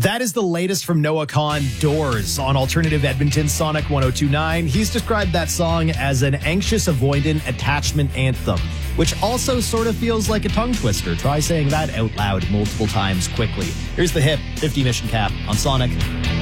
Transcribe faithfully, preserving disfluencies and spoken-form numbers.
That is the latest from Noah Kahn, Doors, on Alternative Edmonton Sonic one oh two point nine. He's described that song as an anxious avoidant attachment anthem, which also sort of feels like a tongue twister. Try saying that out loud multiple times quickly. Here's the hip, fifty Mission Cap on Sonic.